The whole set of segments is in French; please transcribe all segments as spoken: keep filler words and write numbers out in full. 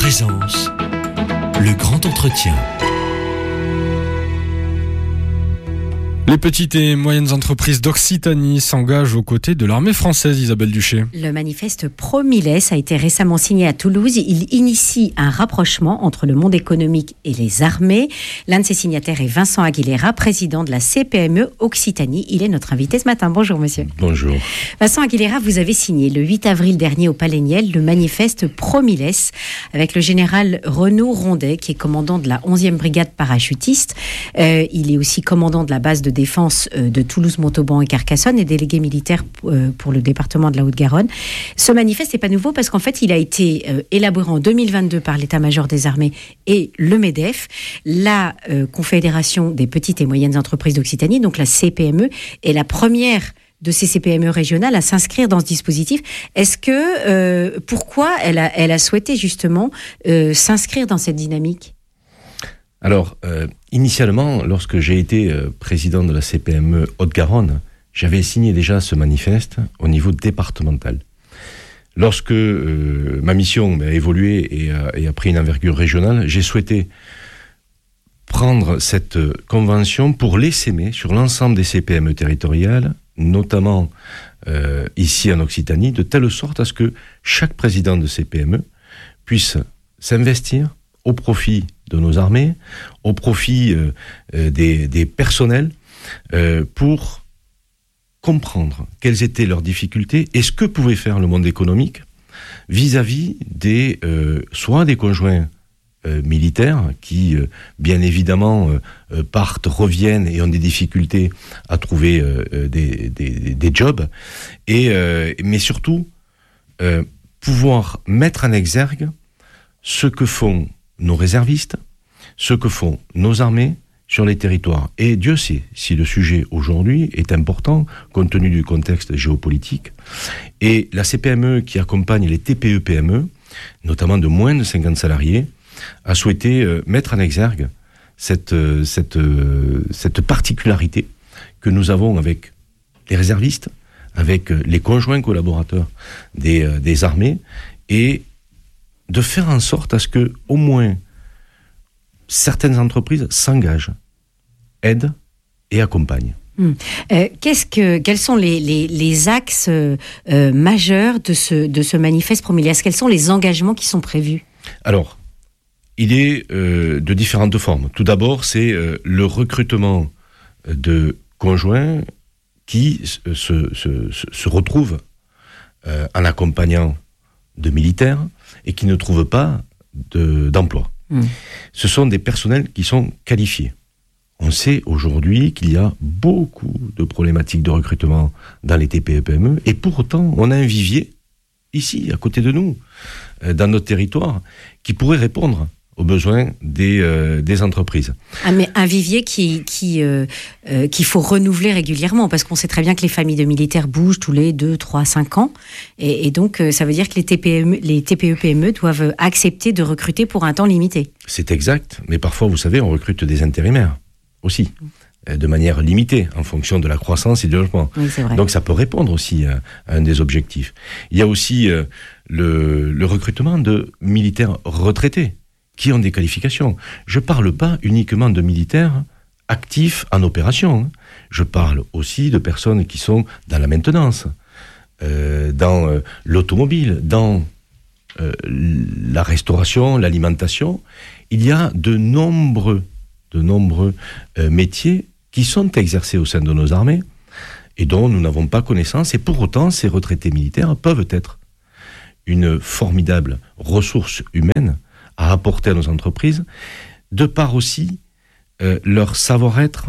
présence, le grand entretien. Les petites et moyennes entreprises d'Occitanie s'engagent aux côtés de l'armée française, Isabelle Duché. Le manifeste Pro-Miles a été récemment signé à Toulouse. Il initie un rapprochement entre le monde économique et les armées. L'un de ses signataires est Vincent Aguilera, président de la C P M E Occitanie. Il est notre invité ce matin. Bonjour monsieur. Bonjour. Vincent Aguilera, vous avez signé le huit avril dernier au Palais Niel le manifeste Pro-Miles avec le général Renaud Rondet qui est commandant de la onzième brigade parachutiste. Euh, il est aussi commandant de la base de défense de Toulouse, Montauban et Carcassonne et délégué militaire pour le département de la Haute-Garonne. Ce manifeste n'est pas nouveau parce qu'en fait, il a été élaboré en deux mille vingt-deux par l'état-major des armées et le MEDEF, la Confédération des petites et moyennes entreprises d'Occitanie, donc la C P M E, est la première de ces C P M E régionales à s'inscrire dans ce dispositif. Est-ce que, euh, pourquoi elle a, elle a souhaité justement euh, s'inscrire dans cette dynamique ? Alors, euh, initialement, lorsque j'ai été euh, président de la C P M E Haute-Garonne, j'avais signé déjà ce manifeste au niveau départemental. Lorsque euh, ma mission a évolué et a, et a pris une envergure régionale, j'ai souhaité prendre cette convention pour l'essaimer sur l'ensemble des C P M E territoriales, notamment euh, ici en Occitanie, de telle sorte à ce que chaque président de C P M E puisse s'investir au profit de nos armées, au profit euh, euh, des, des personnels, euh, pour comprendre quelles étaient leurs difficultés et ce que pouvait faire le monde économique vis-à-vis des, euh, soit des conjoints euh, militaires qui, euh, bien évidemment, euh, partent, reviennent et ont des difficultés à trouver euh, des, des, des jobs, et, euh, mais surtout, euh, pouvoir mettre en exergue ce que font nos réservistes, ce que font nos armées sur les territoires. Et Dieu sait si le sujet aujourd'hui est important compte tenu du contexte géopolitique. Et la C P M E qui accompagne les T P E P M E, notamment de moins de cinquante salariés, a souhaité euh, mettre en exergue cette, euh, cette, euh, cette particularité que nous avons avec les réservistes, avec euh, les conjoints collaborateurs des, euh, des armées, et de faire en sorte à ce que, au moins, certaines entreprises s'engagent, aident et accompagnent. Hum. Euh, qu'est-ce que, quels sont les, les, les axes euh, majeurs de ce, de ce manifeste Pro-Miles ? Quels sont les engagements qui sont prévus ? Alors, il est euh, de différentes formes. Tout d'abord, c'est euh, le recrutement de conjoints qui se, se, se, se retrouvent euh, en accompagnant de militaires et qui ne trouvent pas de, d'emploi. Mmh. Ce sont des personnels qui sont qualifiés. On sait aujourd'hui qu'il y a beaucoup de problématiques de recrutement dans les T P E P M E, et pour autant, on a un vivier, ici, à côté de nous, euh, dans notre territoire, qui pourrait répondre aux besoins des, euh, des entreprises. Ah, mais un vivier qui, qui, euh, euh, qu'il faut renouveler régulièrement, parce qu'on sait très bien que les familles de militaires bougent tous les deux, trois, cinq ans, et, et donc euh, ça veut dire que les T P M E, les T P E P M E doivent accepter de recruter pour un temps limité. C'est exact, mais parfois, vous savez, on recrute des intérimaires aussi, mmh. de manière limitée, en fonction de la croissance et du développement. Oui, c'est vrai. Donc ça peut répondre aussi à, à un des objectifs. Il y a aussi euh, le, le recrutement de militaires retraités, qui ont des qualifications. Je ne parle pas uniquement de militaires actifs en opération. Je parle aussi de personnes qui sont dans la maintenance, euh, dans euh, l'automobile, dans euh, la restauration, l'alimentation. Il y a de nombreux, de nombreux euh, métiers qui sont exercés au sein de nos armées et dont nous n'avons pas connaissance. Et pour autant, ces retraités militaires peuvent être une formidable ressource humaine à apporter à nos entreprises, de par aussi euh, leur savoir-être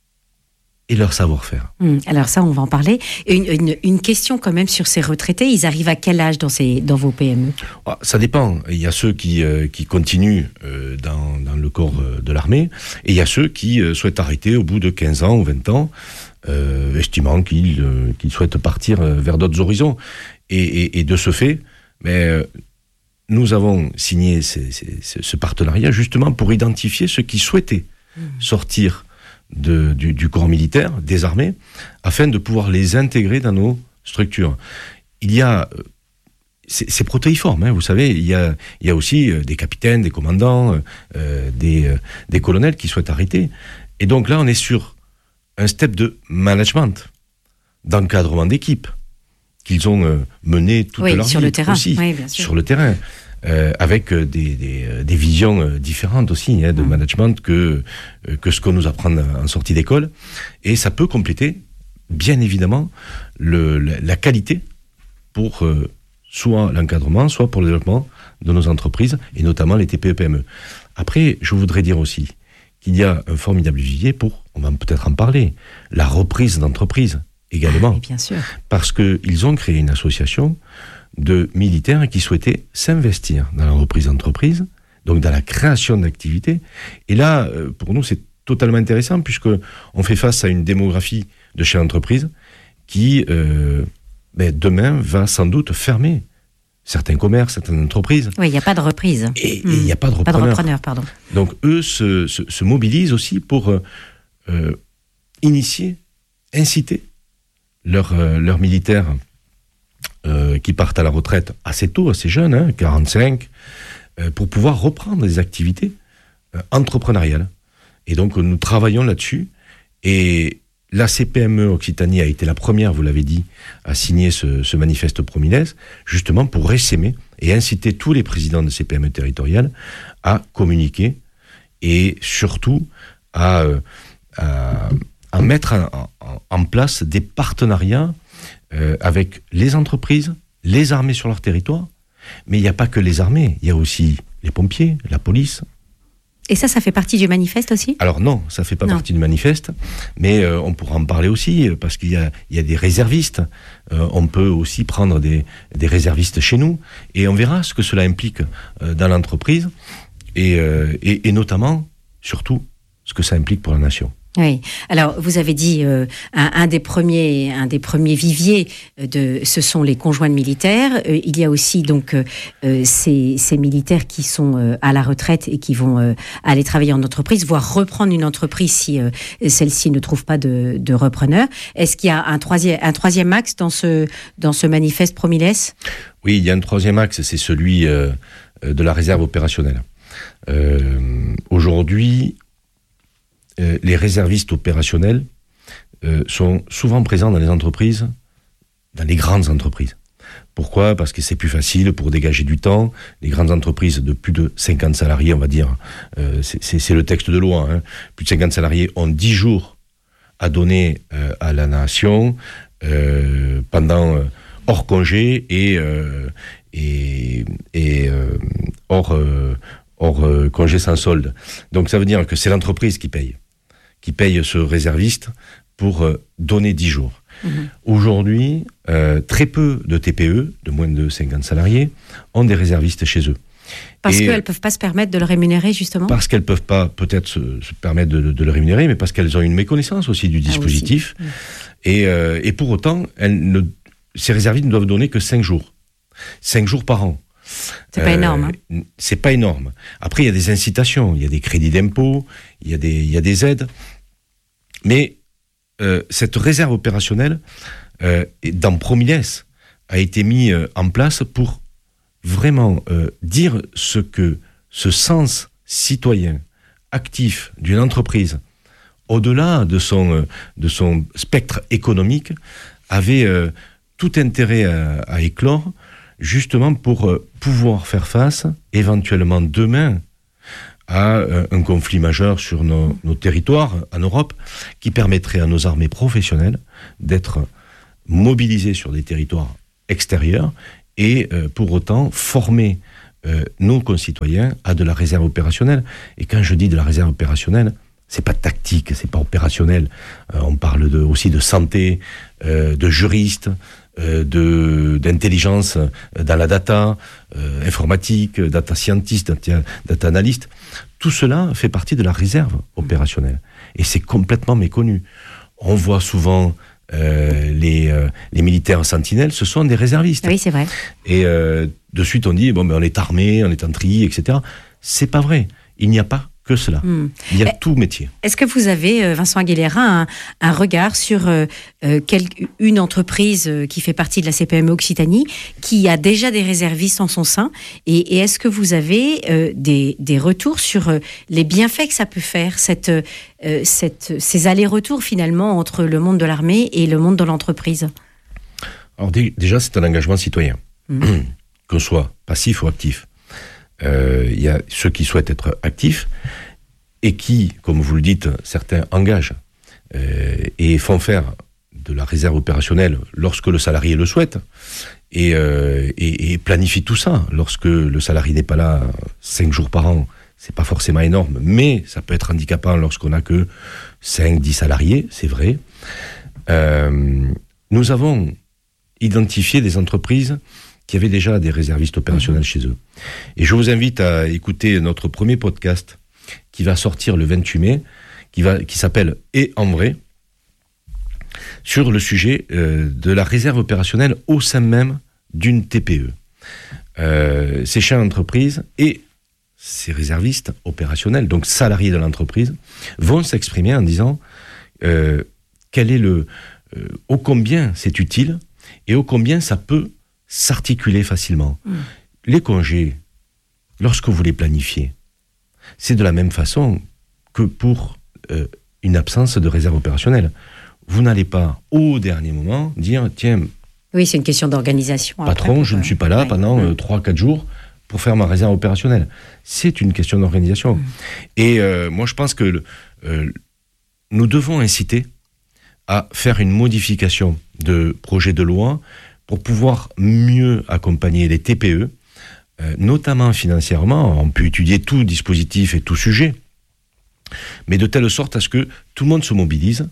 et leur savoir-faire. Mmh, alors ça, on va en parler. Une, une, une question quand même sur ces retraités, ils arrivent à quel âge dans, ces, dans vos P M E ? Ah, ça dépend. Il y a ceux qui, euh, qui continuent euh, dans, dans le corps euh, de l'armée, et il y a ceux qui euh, souhaitent arrêter au bout de quinze ans ou vingt ans, euh, estimant qu'ils, euh, qu'ils souhaitent partir euh, vers d'autres horizons. Et, et, et de ce fait, mais, euh, nous avons signé ces, ces, ce partenariat justement pour identifier ceux qui souhaitaient mmh. sortir de, du, du corps militaire, des armées, afin de pouvoir les intégrer dans nos structures. Il y a c'est, c'est protéiforme, hein, vous savez, il y a, il y a aussi euh, des capitaines, des commandants, euh, des, euh, des colonels qui souhaitent arrêter. Et donc là, on est sur un step de management, d'encadrement d'équipe, qu'ils ont euh, mené toute oui, leur sur vie le terrain. aussi, Oui, bien sûr. sur le terrain, euh, avec des, des, des visions euh, différentes aussi hein, de mmh. management que, euh, que ce qu'on nous apprend en sortie d'école. Et ça peut compléter, bien évidemment, le, la, la qualité pour euh, soit l'encadrement, soit pour le développement de nos entreprises, et notamment les T P E P M E. Après, je voudrais dire aussi qu'il y a un formidable vivier pour, on va peut-être en parler, la reprise d'entreprise également. Ah, bien sûr. Parce qu'ils ont créé une association de militaires qui souhaitaient s'investir dans la reprise d'entreprise, donc dans la création d'activités. Et là, pour nous, c'est totalement intéressant puisqu'on fait face à une démographie de chefs d'entreprise qui, euh, ben, demain, va sans doute fermer certains commerces, certaines entreprises. Oui, il n'y a pas de reprise. Et il n'y a pas de repreneurs. Pas de repreneurs, pardon. Donc, eux se, se, se mobilisent aussi pour euh, initier, inciter leurs, euh, leurs militaires euh, qui partent à la retraite assez tôt, assez jeunes, hein, quarante-cinq, euh, pour pouvoir reprendre des activités euh, entrepreneuriales. Et donc, nous travaillons là-dessus. Et la C P M E Occitanie a été la première, vous l'avez dit, à signer ce, ce manifeste Promiles, justement pour essaimer et inciter tous les présidents de C P M E territoriales à communiquer et surtout à, à, à mettre en, en, en place des partenariats euh, avec les entreprises, les armées sur leur territoire. Mais il n'y a pas que les armées, il y a aussi les pompiers, la police. Et ça, ça fait partie du manifeste aussi ? Alors non, ça ne fait pas non. partie du manifeste, mais euh, on pourra en parler aussi, parce qu'il y a, il y a des réservistes. Euh, on peut aussi prendre des, des réservistes chez nous, et on verra ce que cela implique euh, dans l'entreprise, et, euh, et, et notamment, surtout, ce que ça implique pour la nation. Oui. Alors, vous avez dit euh, un, un des premiers, un des premiers viviers de, ce sont les conjoints de militaires. Euh, il y a aussi donc euh, ces, ces militaires qui sont euh, à la retraite et qui vont euh, aller travailler en entreprise, voire reprendre une entreprise si euh, celle-ci ne trouve pas de, de repreneur. Est-ce qu'il y a un troisième, un troisième axe dans ce dans ce manifeste Promiles ? Oui, il y a un troisième axe, c'est celui euh, de la réserve opérationnelle. Euh, aujourd'hui. Euh, les réservistes opérationnels euh, sont souvent présents dans les entreprises, dans les grandes entreprises. Pourquoi ? Parce que c'est plus facile pour dégager du temps. Les grandes entreprises de plus de cinquante salariés, on va dire, euh, c'est, c'est, c'est le texte de loi, hein, plus de cinquante salariés ont dix jours à donner euh, à la nation euh, pendant euh, hors congé et, euh, et, et euh, hors, euh, hors euh, congé sans solde. Donc ça veut dire que c'est l'entreprise qui paye. qui paye ce réserviste pour euh, donner dix jours. Mmh. Aujourd'hui, euh, très peu de T P E, de moins de cinquante salariés, ont des réservistes chez eux. Parce qu'elles ne peuvent pas se permettre de le rémunérer, justement ? Parce qu'elles ne peuvent pas peut-être se, se permettre de, de, de le rémunérer, mais parce qu'elles ont une méconnaissance aussi du dispositif. Ah, aussi. Mmh. Et, euh, et pour autant, elles ne, ces réservistes ne doivent donner que cinq jours. cinq jours par an. C'est pas euh, énorme. Hein. C'est pas énorme. Après, il y a des incitations, il y a des crédits d'impôt, il y a des, il y a des aides. Mais euh, cette réserve opérationnelle, euh, dans Promiles, a été mise euh, en place pour vraiment euh, dire ce que ce sens citoyen actif d'une entreprise, au-delà de son, euh, de son spectre économique, avait euh, tout intérêt à, à éclore, justement pour euh, pouvoir faire face, éventuellement demain, à euh, un conflit majeur sur nos, nos territoires en Europe, qui permettrait à nos armées professionnelles d'être mobilisées sur des territoires extérieurs et euh, pour autant former euh, nos concitoyens à de la réserve opérationnelle. Et quand je dis de la réserve opérationnelle, c'est pas tactique, c'est pas opérationnel. Euh, on parle de, aussi de santé, euh, de juristes, Euh, de, d'intelligence dans la data, euh, informatique, data scientist, data, data analyst. Tout cela fait partie de la réserve opérationnelle. Et c'est complètement méconnu. On voit souvent euh, les, euh, les militaires sentinelles, ce sont des réservistes. Oui, c'est vrai. Et euh, de suite, on dit, bon, ben, on est armé, on est en tri, et cetera. C'est pas vrai. Il n'y a pas que cela. Mmh. Il y a eh, tout métier. Est-ce que vous avez, Vincent Aguilera, un, un regard sur euh, quel, une entreprise qui fait partie de la C P M E Occitanie, qui a déjà des réservistes en son sein, et, et est-ce que vous avez euh, des, des retours sur euh, les bienfaits que ça peut faire, cette, euh, cette, ces allers-retours finalement entre le monde de l'armée et le monde de l'entreprise? Alors dé- déjà, c'est un engagement citoyen, mmh. qu'on soit passif ou actif. Il euh, y a ceux qui souhaitent être actifs et qui, comme vous le dites, certains engagent euh, et font faire de la réserve opérationnelle lorsque le salarié le souhaite et, euh, et, et planifient tout ça. Lorsque le salarié n'est pas là cinq jours par an, c'est pas forcément énorme, mais ça peut être handicapant lorsqu'on n'a que cinq dix salariés, c'est vrai. Euh, nous avons identifié des entreprises qui avaient déjà des réservistes opérationnels mmh. chez eux. Et je vous invite à écouter notre premier podcast qui va sortir le vingt-huit mai, qui, va, qui s'appelle « Et en vrai », sur le sujet euh, de la réserve opérationnelle au sein même d'une T P E. Euh, ces chefs d'entreprise et ces réservistes opérationnels, donc salariés de l'entreprise, vont s'exprimer en disant euh, quel est le, euh, ô combien c'est utile et ô combien ça peut s'articuler facilement. Mmh. Les congés, lorsque vous les planifiez, c'est de la même façon que pour euh, une absence de réserve opérationnelle. Vous n'allez pas, au dernier moment, dire « Tiens, oui, c'est une question d'organisation. Patron, après, je ne suis pas là ouais. pendant mmh. euh, trois à quatre jours pour faire ma réserve opérationnelle. » C'est une question d'organisation. Mmh. Et euh, moi, je pense que euh, nous devons inciter à faire une modification de projet de loi pour pouvoir mieux accompagner les T P E, euh, notamment financièrement. On peut étudier tout dispositif et tout sujet, mais de telle sorte à ce que tout le monde se mobilise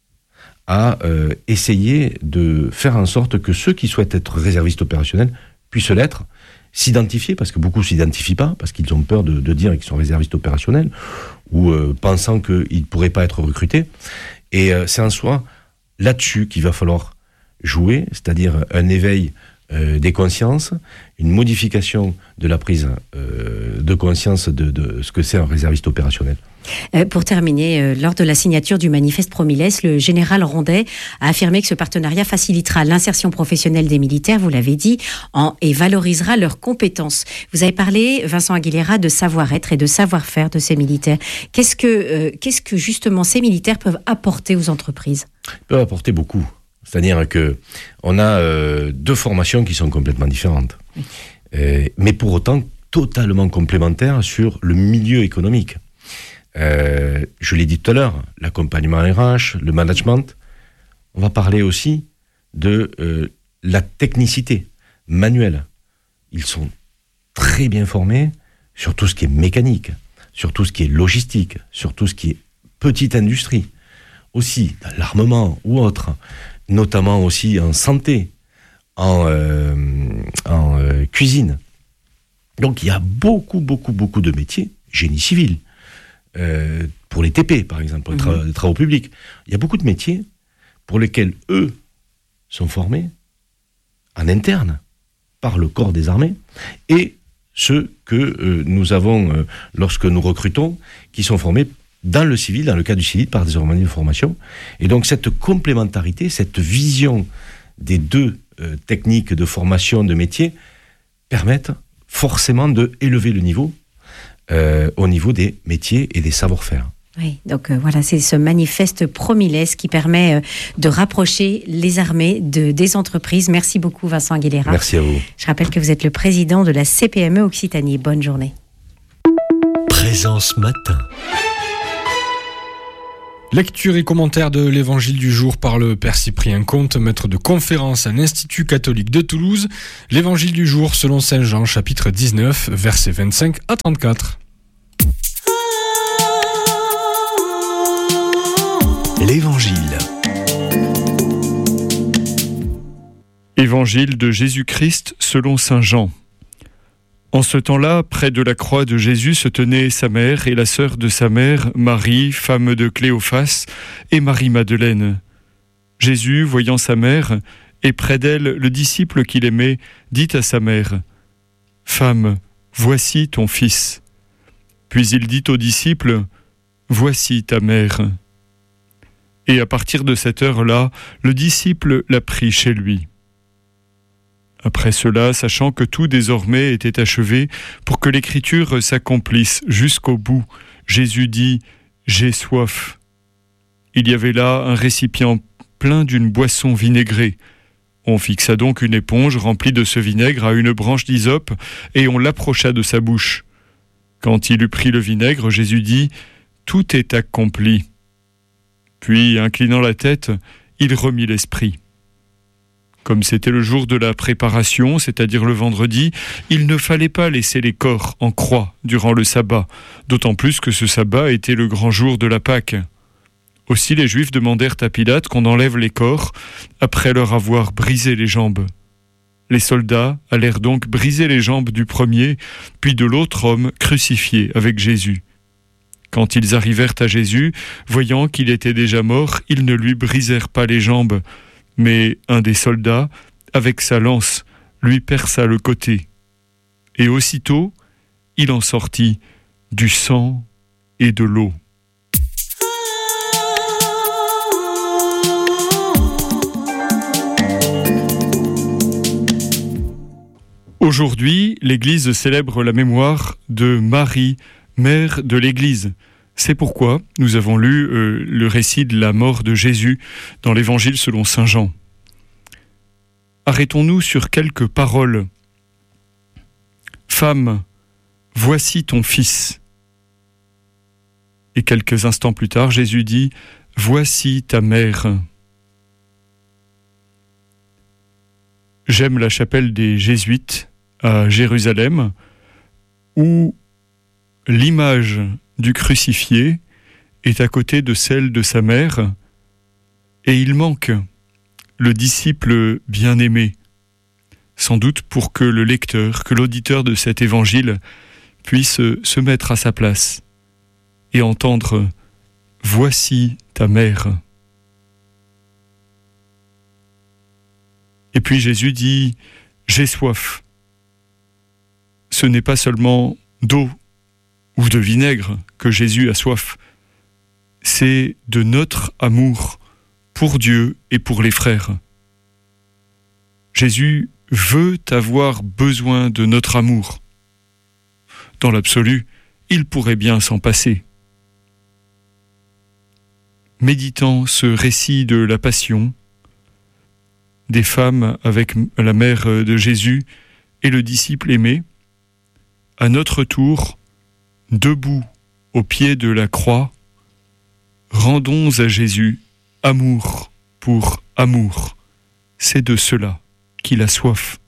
à euh, essayer de faire en sorte que ceux qui souhaitent être réservistes opérationnels puissent l'être, s'identifier, parce que beaucoup ne s'identifient pas, parce qu'ils ont peur de, de dire qu'ils sont réservistes opérationnels, ou euh, pensant qu'ils ne pourraient pas être recrutés. Et euh, c'est en soi là-dessus qu'il va falloir jouer, c'est-à-dire un éveil euh, des consciences, une modification de la prise euh, de conscience de, de ce que c'est un réserviste opérationnel. Euh, pour terminer, euh, lors de la signature du manifeste Promilès, le général Rondet a affirmé que ce partenariat facilitera l'insertion professionnelle des militaires, vous l'avez dit, en, et valorisera leurs compétences. Vous avez parlé, Vincent Aguilera, de savoir-être et de savoir-faire de ces militaires. Qu'est-ce que, euh, qu'est-ce que justement ces militaires peuvent apporter aux entreprises ? Ils peuvent apporter beaucoup. C'est-à-dire qu'on a euh, deux formations qui sont complètement différentes, oui. euh, mais pour autant totalement complémentaires sur le milieu économique. Euh, je l'ai dit tout à l'heure, l'accompagnement R H, le management. On va parler aussi de euh, la technicité manuelle. Ils sont très bien formés sur tout ce qui est mécanique, sur tout ce qui est logistique, sur tout ce qui est petite industrie, aussi dans l'armement ou autre, notamment aussi en santé, en, euh, en euh, cuisine. Donc il y a beaucoup, beaucoup, beaucoup de métiers, génie civil, euh, pour les T P par exemple, pour les, tra- les travaux publics. Il y a beaucoup de métiers pour lesquels eux sont formés en interne par le corps des armées et ceux que euh, nous avons, euh, lorsque nous recrutons, qui sont formés dans le civil, dans le cadre du civil, par des organismes de formation. Et donc cette complémentarité, cette vision des deux euh, techniques de formation de métier permettent forcément d'élever le niveau euh, au niveau des métiers et des savoir-faire. Oui, donc euh, voilà, c'est ce manifeste Promilès qui permet euh, de rapprocher les armées de, des entreprises. Merci beaucoup Vincent Aguilera. Merci à vous. Je rappelle que vous êtes le président de la C P M E Occitanie. Bonne journée. Présence matin. Lecture et commentaire de l'évangile du jour par le Père Cyprien Comte, maître de conférence à l'Institut catholique de Toulouse. L'évangile du jour selon saint Jean, chapitre dix-neuf, versets vingt-cinq à trente-quatre. L'Évangile. Évangile de Jésus-Christ selon saint Jean. En ce temps-là, près de la croix de Jésus se tenaient sa mère et la sœur de sa mère, Marie, femme de Cléophas, et Marie-Madeleine. Jésus, voyant sa mère, et près d'elle le disciple qu'il aimait, dit à sa mère : « Femme, voici ton fils. » Puis il dit aux disciples, « Voici ta mère ». Et à partir de cette heure-là, le disciple l'a pris chez lui. Après cela, sachant que tout désormais était achevé, pour que l'écriture s'accomplisse jusqu'au bout, Jésus dit « J'ai soif ». Il y avait là un récipient plein d'une boisson vinaigrée. On fixa donc une éponge remplie de ce vinaigre à une branche d'hysope et on l'approcha de sa bouche. Quand il eut pris le vinaigre, Jésus dit « Tout est accompli ». Puis, inclinant la tête, il remit l'esprit. Comme c'était le jour de la préparation, c'est-à-dire le vendredi, il ne fallait pas laisser les corps en croix durant le sabbat, d'autant plus que ce sabbat était le grand jour de la Pâque. Aussi les Juifs demandèrent à Pilate qu'on enlève les corps après leur avoir brisé les jambes. Les soldats allèrent donc briser les jambes du premier, puis de l'autre homme crucifié avec Jésus. Quand ils arrivèrent à Jésus, voyant qu'il était déjà mort, ils ne lui brisèrent pas les jambes, mais un des soldats, avec sa lance, lui perça le côté. Et aussitôt, il en sortit du sang et de l'eau. Aujourd'hui, l'Église célèbre la mémoire de Marie, mère de l'Église. C'est pourquoi nous avons lu euh, le récit de la mort de Jésus dans l'Évangile selon saint Jean. Arrêtons-nous sur quelques paroles. Femme, voici ton fils. Et quelques instants plus tard, Jésus dit, voici ta mère. J'aime la chapelle des Jésuites à Jérusalem, où l'image du crucifié est à côté de celle de sa mère, et il manque le disciple bien-aimé, sans doute pour que le lecteur, que l'auditeur de cet évangile puisse se mettre à sa place et entendre « Voici ta mère ». Et puis Jésus dit « J'ai soif ». Ce n'est pas seulement d'eau ou de vinaigre que Jésus a soif, c'est de notre amour pour Dieu et pour les frères. Jésus veut avoir besoin de notre amour. Dans l'absolu, il pourrait bien s'en passer. Méditant ce récit de la Passion, des femmes avec la mère de Jésus et le disciple aimé, à notre tour, debout au pied de la croix, rendons à Jésus amour pour amour. C'est de cela qu'il a soif.